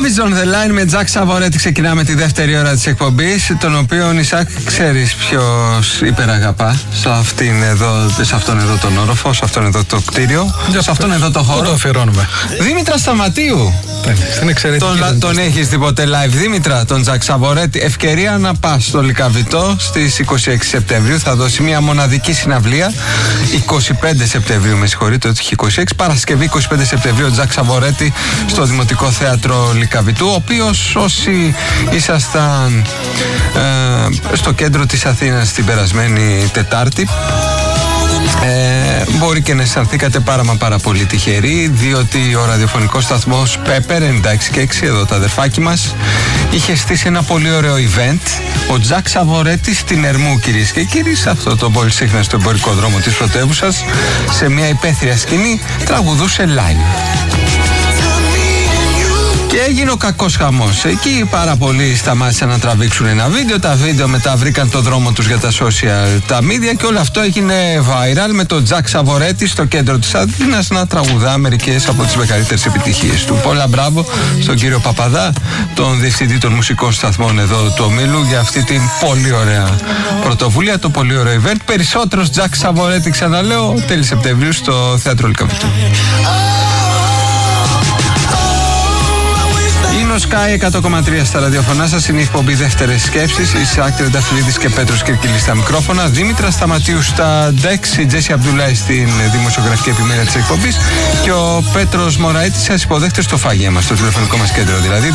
Savage on the line με Jack Savoretti. Ξεκινάμε τη δεύτερη ώρα της εκπομπής, τον οποίο Ισακ ξέρεις ποιος υπεραγαπά σε αυτόν εδώ τον όροφο, σε αυτόν εδώ το κτίριο, σε αυτόν εδώ το χώρο. Το αφιερώνουμε. Δήμητρα Σταματίου. Τον έχεις δει ποτέ live, Δήμητρα, τον Jack Savoretti? Ευκαιρία να πας στο Λυκαβητό στις 26 Σεπτεμβρίου. Θα δώσει μια μοναδική συναυλία. 25 Σεπτεμβρίου, με συγχωρείτε, όχι 26. Παρασκευή 25 Σεπτεμβρίου, Jack Savoretti στο Δημοτικό Θέατρο Λυκαβητού, ο οποίος όσοι ήσασταν στο κέντρο της Αθήνας την περασμένη Τετάρτη, μπορεί και να αισθανθήκατε πάρα πολύ τυχεροί, διότι ο ραδιοφωνικός σταθμός Pepper 96,6, εδώ τα αδερφάκι μας, είχε στήσει ένα πολύ ωραίο event. Ο Jack Savoretti στην Ερμού, κυρίες και κύριοι, σε αυτό το πολύ σύχναστο εμπορικό δρόμο της πρωτεύουσας, σε μια υπαίθρια σκηνή, τραγουδούσε live. Και έγινε ο κακός χαμός. Εκεί πάρα πολλοί σταμάτησαν να τραβήξουν ένα βίντεο. Τα βίντεο μετά βρήκαν το δρόμο τους για τα social, τα media, και όλο αυτό έγινε viral με τον Jack Savoretti στο κέντρο της Αθήνας να τραγουδά μερικές από τις μεγαλύτερες επιτυχίες του. Πολλά μπράβο στον κύριο Παπαδά, τον διευθυντή των μουσικών σταθμών εδώ του ομίλου, για αυτή την πολύ ωραία πρωτοβουλία, το πολύ ωραίο event. Περισσότερος Jack Savoretti, ξαναλέω, τέλη Σεπτεμβρίου στο Θέατρο Λυκαβητού. Είναι ο Sky 100,3 στα ραδιοφωνά σας. Είναι η εκπομπή Δεύτερες Σκέψεις. Ισακ Τρενταφυλλίδης και Πέτρος Κυρκυλής στα μικρόφωνα. Δήμητρα Σταματίου στα Dex. Η Τζέσι Αμπτουλάη στην δημοσιογραφική επιμέλεια της εκπομπής. Και ο Πέτρος Μωραήτης σας υποδέχεται στο φάγια μας, στο τηλεφωνικό μας κέντρο δηλαδή.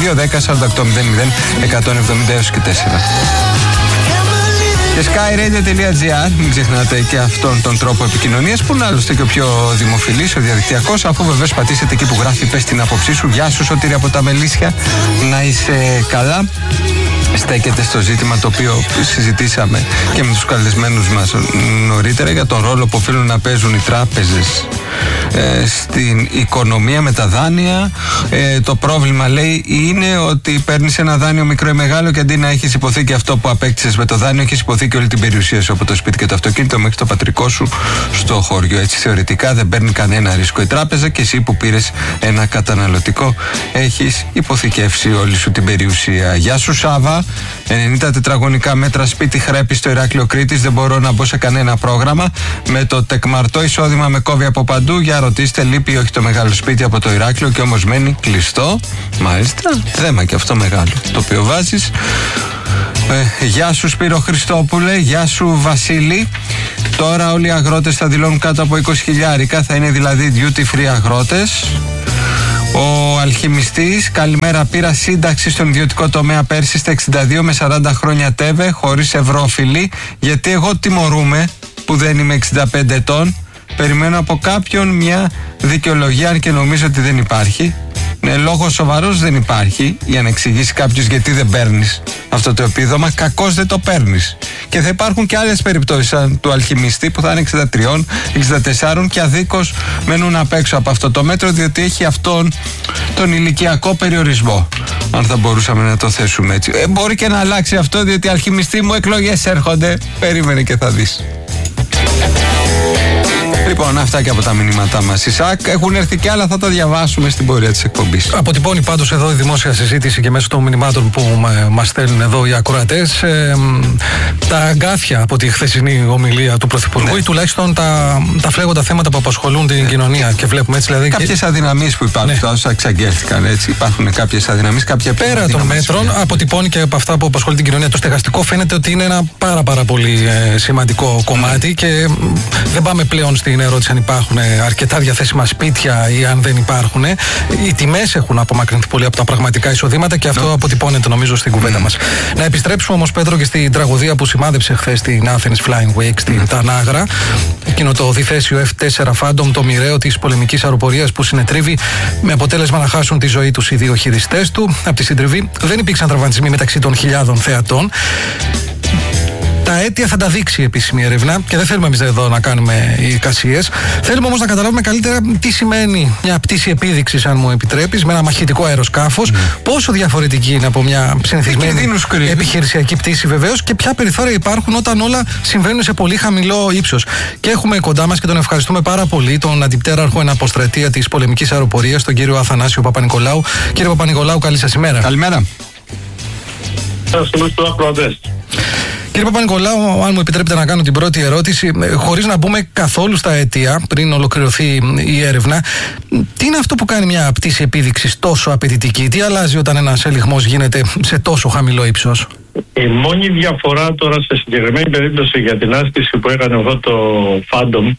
210-4800-170-4. Και skyradio.gr, μην ξεχνάτε και αυτόν τον τρόπο επικοινωνίας, που είναι άλλωστε και ο πιο δημοφιλής, ο διαδικτυακός, αφού βεβαίως πατήσετε εκεί που γράφει πες την άποψή σου. Γεια σου Σωτήρη από τα Μελίσια, να είσαι καλά. Στέκεται στο ζήτημα το οποίο συζητήσαμε και με τους καλεσμένους μας νωρίτερα, για τον ρόλο που οφείλουν να παίζουν οι τράπεζες στην οικονομία με τα δάνεια. Το πρόβλημα, λέει, είναι ότι παίρνεις ένα δάνειο μικρό ή μεγάλο και αντί να έχεις υποθήκη αυτό που απέκτησες με το δάνειο, έχεις υποθήκη όλη την περιουσία σου, από το σπίτι και το αυτοκίνητο μέχρι το πατρικό σου στο χωριό. Έτσι θεωρητικά δεν παίρνει κανένα ρίσκο η τράπεζα και εσύ που πήρες ένα καταναλωτικό έχεις υποθηκεύσει όλη σου την περιουσία. Γεια σου Σάβα, 90 τετραγωνικά μέτρα σπίτι Χρέπη στο Ηράκλειο Κρήτης, δεν μπορώ να μπω σε κανένα πρόγραμμα. Με το τεκμαρτό εισόδημα με κόβει από παντού. Για ρωτήστε, λείπει όχι το μεγάλο σπίτι από το Ηράκλειο και όμως μένει κλειστό. Μάλιστα, θέμα και αυτό μεγάλο το οποίο βάζεις. Γεια σου Σπύρο Χριστόπουλε, γεια σου Βασίλη. Τώρα όλοι οι αγρότες θα δηλώνουν κάτω από 20.000, θα είναι δηλαδή duty free αγρότες. Ο αλχημιστής, καλημέρα, πήρα σύνταξη στον ιδιωτικό τομέα πέρσι στα 62 με 40 χρόνια τέβε, χωρίς ευρώφιλη, γιατί εγώ τιμωρούμε που δεν είμαι 65 ετών. Περιμένω από κάποιον μια δικαιολογία, αν και νομίζω ότι δεν υπάρχει. Ναι, λόγος σοβαρός δεν υπάρχει για να εξηγήσει κάποιος γιατί δεν παίρνεις αυτό το επίδομα. Κακώς δεν το παίρνεις. Και θα υπάρχουν και άλλες περιπτώσεις σαν του αλχημιστή που θα είναι 63, 64 και αδίκως μένουν απ' έξω από αυτό το μέτρο, διότι έχει αυτόν τον ηλικιακό περιορισμό. Αν θα μπορούσαμε να το θέσουμε έτσι. Μπορεί και να αλλάξει αυτό, διότι αλχημιστή μου εκλογές έρχονται. Περίμενε και θα δεις. Λοιπόν, αυτά και από τα μηνύματά μας, Ισακ. Έχουν έρθει και άλλα, θα τα διαβάσουμε στην πορεία της εκπομπής. Αποτυπώνει πάντως εδώ η δημόσια συζήτηση και μέσω των μηνυμάτων που μας στέλνουν εδώ οι ακροατές τα αγκάθια από τη χθεσινή ομιλία του Πρωθυπουργού, ή τουλάχιστον τα φλέγοντα θέματα που απασχολούν την κοινωνία. Και βλέπουμε έτσι δηλαδή. Κάποιες αδυναμίες που υπάρχουν, όσα εξαγγέλθηκαν έτσι. Υπάρχουν κάποιες αδυναμίες, κάποια πέρα των μέτρων. Αποτυπώνει και από αυτά που απασχολεί την κοινωνία. Το στεγαστικό φαίνεται ότι είναι ένα πάρα πολύ σημαντικό κομμάτι και δεν πάμε πλέον στην ερώτηση αν υπάρχουν αρκετά διαθέσιμα σπίτια ή αν δεν υπάρχουν. Οι τιμές έχουν απομακρυνθεί πολύ από τα πραγματικά εισοδήματα και αυτό αποτυπώνεται νομίζω στην κουβέντα μας. Να επιστρέψουμε όμως, Πέτρο, και στην τραγωδία που σημάδεψε χθες την Athens Flying Week στην Τανάγρα. Εκείνο το διθέσιο F4 Phantom, το μοιραίο της πολεμικής αεροπορίας που συνετρίβει με αποτέλεσμα να χάσουν τη ζωή τους οι δύο χειριστές του. Από τη συντριβή δεν υπήρξαν τραυματισμοί μεταξύ των χιλιάδων θεατών. Τα αίτια θα τα δείξει η επίσημη έρευνα και δεν θέλουμε εμείς εδώ να κάνουμε εικασίες. Θέλουμε όμως να καταλάβουμε καλύτερα τι σημαίνει μια πτήση επίδειξης, αν μου επιτρέπεις, με ένα μαχητικό αεροσκάφος, πόσο διαφορετική είναι από μια συνηθισμένη επιχειρησιακή πτήση βεβαίως και ποια περιθώρια υπάρχουν όταν όλα συμβαίνουν σε πολύ χαμηλό ύψος. Και έχουμε κοντά μας και τον ευχαριστούμε πάρα πολύ τον αντιπτέραρχο εν αποστρατεία της πολεμικής αεροπορίας, τον κύριο Αθανάσιο Παπα-Νικολάου. Κύριε Παπα-Νικολάου, καλή σας ημέρα. Καλημέρα. Κύριε Παπα-Νικολάου, αν μου επιτρέπετε να κάνω την πρώτη ερώτηση, χωρίς να μπούμε καθόλου στα αίτια, πριν ολοκληρωθεί η έρευνα, τι είναι αυτό που κάνει μια πτήση επίδειξης τόσο απαιτητική, τι αλλάζει όταν ένας ελιγμός γίνεται σε τόσο χαμηλό ύψος? Η μόνη διαφορά τώρα σε συγκεκριμένη περίπτωση για την άσκηση που έκανε αυτό το Phantom,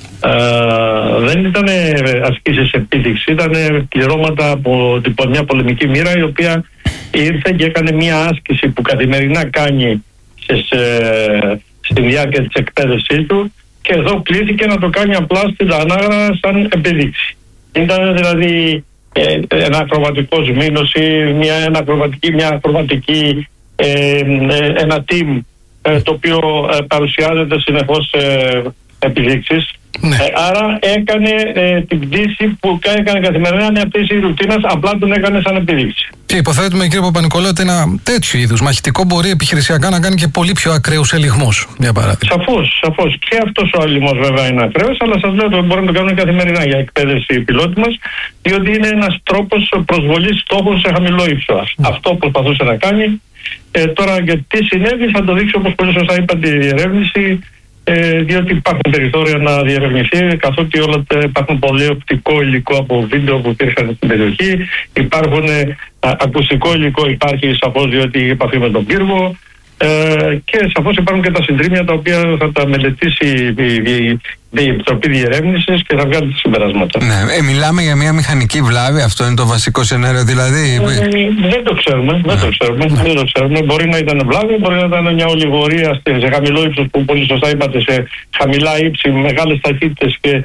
δεν ήταν ασκήσεις επίδειξη, ήταν πληρώματα από μια πολεμική μοίρα η οποία ήρθε και έκανε μια άσκηση που καθημερινά κάνει στη διάρκεια της εκπαίδευσής του και εδώ κλήθηκε να το κάνει απλά στην Ανάγρα σαν επίδειξη. Ήταν δηλαδή ένα ακροβατικό σμήνος ή μια ακροβατική ένα team το οποίο παρουσιάζεται συνεχώς επιδείξεις. Ναι. Άρα έκανε την πτήση που έκανε καθημερινά, μια πτήση ρουτίνας, απλά τον έκανε σαν επίδειξη. Και υποθέτουμε, κύριε Παπα-Νικολάου, ότι ένα τέτοιο είδους μαχητικό μπορεί επιχειρησιακά να κάνει και πολύ πιο ακραίους ελιγμούς, για παράδειγμα. Σαφώς. Και αυτός ο ελιγμός βέβαια είναι ακραίος, αλλά σας λέω ότι μπορούν να το κάνουν καθημερινά για εκπαίδευση οι πιλότοι μας, διότι είναι ένας τρόπος προσβολής στόχων σε χαμηλό ύψος. Αυτό προσπαθούσε να κάνει. Τώρα για τι συνέβη θα το δείξει, όπως πολύ σωστά είπατε, η διερεύνηση. Διότι υπάρχουν περιθώρια να διερευνηθεί, καθότι όλα υπάρχουν πολύ οπτικό υλικό από βίντεο που υπήρχαν στην περιοχή. Υπάρχουν ακουστικό υλικό, υπάρχει σαφώς διότι έχει επαφή με τον πύργο. Και σαφώς υπάρχουν και τα συντρίμμια τα οποία θα τα μελετήσει η Επιτροπή Διερεύνησης και θα βγάλει τα συμπεράσματα. Ναι, μιλάμε για μια μηχανική βλάβη, αυτό είναι το βασικό σενάριο δηλαδή. Δεν το ξέρουμε. Μπορεί να ήταν βλάβη, μπορεί να ήταν μια ολιγορία σε χαμηλό ύψος που πολύ σωστά είπατε, σε χαμηλά ύψη, μεγάλες ταχύτητες και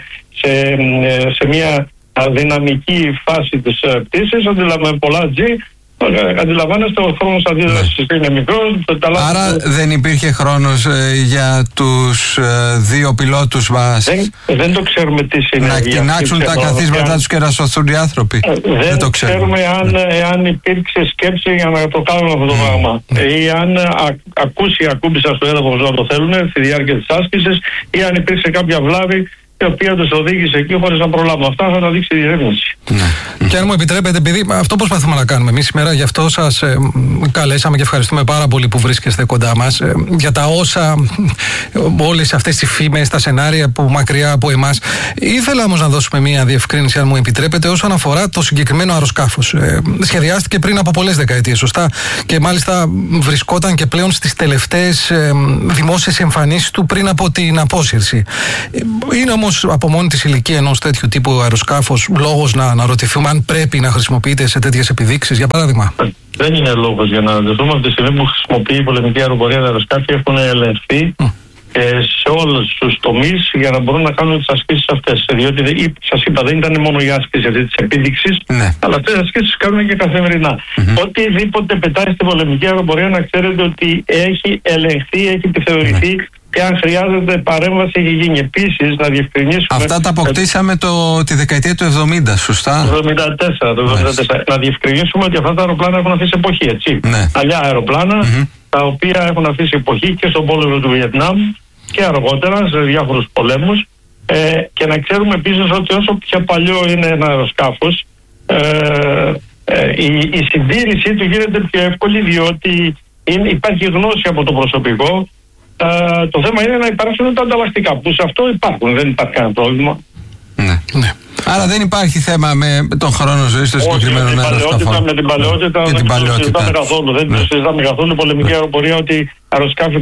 σε μια δυναμική φάση της πτήσης, με πολλά G. Αντιλαμβάνεστε, ο χρόνος αντίδρασης είναι μικρός. Άρα δεν υπήρχε χρόνος για τους δύο πιλότους μας δεν το ξέρουμε τι συνέβη, να κτηνάξουν τα καθίσματά τους και να σωθούν οι άνθρωποι? Δεν το ξέρουμε εάν υπήρξε σκέψη για να το κάνουν αυτό το πράγμα ή αν ακούμπησαν στο έδαφος να το θέλουν στη διάρκεια της άσκησης ή αν υπήρξε κάποια βλάβη η οποία τους οδήγησε εκεί χωρίς να προλάβουν. Αυτά θα τα δείξει η διερεύνηση. Και αν μου επιτρέπετε, επειδή αυτό προσπαθούμε να κάνουμε εμείς σήμερα, γι' αυτό σας καλέσαμε και ευχαριστούμε πάρα πολύ που βρίσκεστε κοντά μας, για τα όσα, όλες αυτές τις φήμες, τα σενάρια που μακριά από εμάς. Ήθελα όμως να δώσουμε μια διευκρίνηση, αν μου επιτρέπετε, όσον αφορά το συγκεκριμένο αεροσκάφος. Σχεδιάστηκε πριν από πολλές δεκαετίες, σωστά, και μάλιστα βρισκόταν και πλέον στις τελευταίες δημόσιες εμφανίσεις του πριν από την απόσυρση. Είναι όμως από μόνη της ηλικία ενός τέτοιου τύπου αεροσκάφος λόγος να αναρωτηθούμε αν πρέπει να χρησιμοποιείται σε τέτοιες επιδείξεις, για παράδειγμα? Δεν είναι λόγος για να αναρωτηθούμε. Από τη στιγμή που χρησιμοποιεί η πολεμική αεροπορία, τα αεροσκάφη έχουν ελεγχθεί σε όλους τους τομείς για να μπορούν να κάνουν τις ασκήσεις αυτές. Διότι σας είπα, δεν ήταν μόνο η άσκηση αυτή της επίδειξης, αλλά αυτές τις ασκήσεις κάνουν και καθημερινά. Οτιδήποτε πετάει στην πολεμική αεροπορία, να ξέρετε ότι έχει ελεγχθεί, έχει επιθεωρηθεί. Και αν χρειάζεται παρέμβαση έχει γίνει. Επίσης, να διευκρινίσουμε. Αυτά τα αποκτήσαμε τη δεκαετία του 70, σωστά? Το 1974. Να διευκρινίσουμε ότι αυτά τα αεροπλάνα έχουν αφήσει εποχή, έτσι. Παλιά αεροπλάνα, τα οποία έχουν αφήσει εποχή και στον πόλεμο του Βιετνάμ και αργότερα σε διάφορους πολέμους. Και να ξέρουμε επίσης ότι όσο πιο παλιό είναι ένα αεροσκάφος, η συντήρησή του γίνεται πιο εύκολη, διότι υπάρχει γνώση από το προσωπικό. Το θέμα είναι να υπάρξουν τα ανταλλακτικά, που σε αυτό υπάρχουν, δεν υπάρχει κανένα πρόβλημα. Ναι. Άρα δεν υπάρχει θέμα με τον χρόνο ζωής του συγκεκριμένου αεροσκαφών. Με την παλαιότητα δεν το συζητάμε καθόλου. Δεν το συζητάμε καθόλου. Η πολεμική αεροπορία ότι αεροσκάφη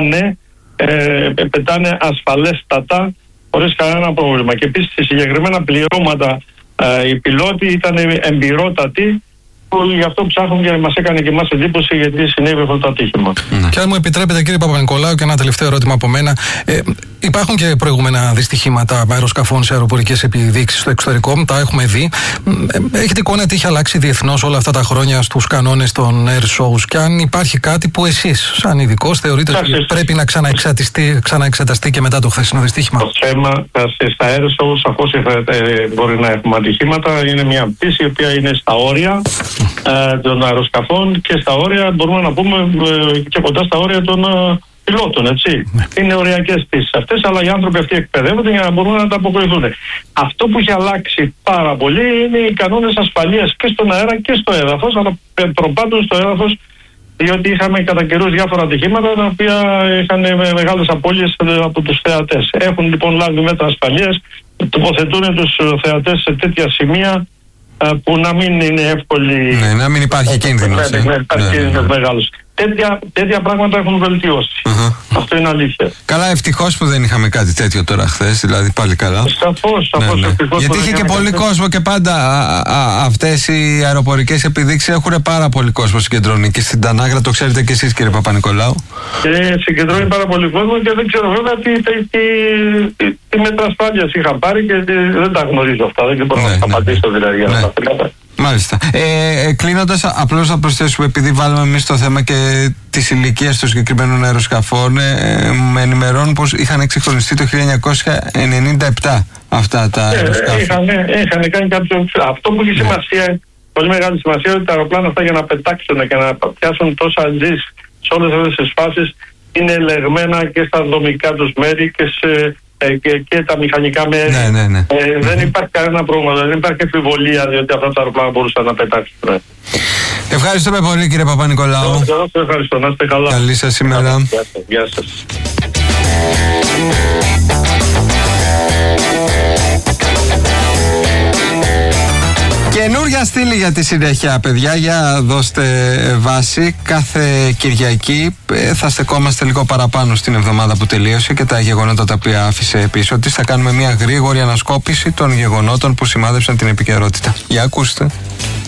πετάνε ασφαλέστατα χωρίς κανένα πρόβλημα. Και επίσης σε συγκεκριμένα πληρώματα οι πιλότοι ήταν εμπειρότατοι γι' αυτό ψάχνουν και μας έκανε και εμάς εντύπωση γιατί συνέβη αυτό το ατύχημα. Και αν μου επιτρέπετε, κύριε Παπα-Νικολάου, και ένα τελευταίο ερώτημα από μένα. Υπάρχουν και προηγούμενα δυστυχήματα αεροσκαφών σε αεροπορικές επιδείξεις στο εξωτερικό, τα έχουμε δει. Έχετε εικόνα τι έχει αλλάξει διεθνώς όλα αυτά τα χρόνια στους κανόνες των air shows, και αν υπάρχει κάτι που εσείς, σαν ειδικός, θεωρείτε ότι πρέπει να ξαναεξεταστεί και μετά το χθεσινό δυστύχημα? Το θέμα στα air shows, σαφώς μπορεί να έχουμε ατυχήματα. Είναι μια πτήση η οποία είναι στα όρια των αεροσκαφών και στα όρια, μπορούμε να πούμε, και κοντά στα όρια των πιλότων, έτσι. Είναι οριακές πτήσεις αυτές, αλλά οι άνθρωποι αυτοί εκπαιδεύονται για να μπορούν να ανταποκριθούν. Αυτό που έχει αλλάξει πάρα πολύ είναι οι κανόνες ασφαλείας και στον αέρα και στο έδαφος, αλλά προπάντων στο έδαφος, διότι είχαμε κατά καιρούς διάφορα ατυχήματα τα οποία είχαν μεγάλες απώλειες από τους θεατές. Έχουν λοιπόν λάβει μέτρα ασφαλείας, τοποθετούν τους θεατές σε τέτοια σημεία που να μην είναι εύκολη. Ναι, να μην υπάρχει κίνδυνος. Ναι, υπάρχει κίνδυνος μεγάλος. Τέτοια πράγματα έχουν βελτιώσει. Αυτό είναι αλήθεια. Καλά, ευτυχώς που δεν είχαμε κάτι τέτοιο τώρα χθες, δηλαδή πάλι καλά. Σαφώς. Γιατί είχε και πολύ κόσμο και πάντα αυτές οι αεροπορικές επιδείξεις έχουν πάρα πολύ κόσμο συγκεντρώνει. Και στην Τανάγρα το ξέρετε και εσείς, κύριε Παπα-Νικολάου. Συγκεντρώνει πάρα πολύ κόσμο και δεν ξέρω βέβαια τι μέτρα ασφάλειας είχα πάρει και δεν τα γνωρίζω αυτά. Δεν μπορώ να τα απαντήσω δηλαδή για αυτά. Μάλιστα. Κλείνοντας, απλώς να προσθέσουμε, επειδή βάλαμε εμείς το θέμα και της ηλικίας των συγκεκριμένων αεροσκαφών, με ενημερώνουν πως είχαν εξυγχρονιστεί το 1997 αυτά τα αεροσκάφη. Είχαν κάνει κάποιο. Αυτό που έχει σημασία, πολύ μεγάλη σημασία, είναι ότι τα αεροπλάνα αυτά για να πετάξουν και να πιάσουν τόσα G's σε όλες αυτές τις φάσεις είναι ελεγμένα και στα δομικά τους μέρη και τα μηχανικά μέρη. Ναι. Δεν υπάρχει κανένα πρόβλημα, δεν υπάρχει αμφιβολία διότι αυτά τα αεροπλάνα μπορούσαν να πετάξουν. Ευχαριστούμε πολύ, κύριε Παπα-Νικολάου. Ευχαριστώ, να είστε καλά. Καλή σας ημέρα. Γεια σας. Καινούρια στήλη για τη συνέχεια, παιδιά, για δώστε βάση. Κάθε Κυριακή θα στεκόμαστε λίγο παραπάνω στην εβδομάδα που τελείωσε και τα γεγονότα τα οποία άφησε πίσω της. Θα κάνουμε μια γρήγορη ανασκόπηση των γεγονότων που σημάδεψαν την επικαιρότητα. Για ακούστε.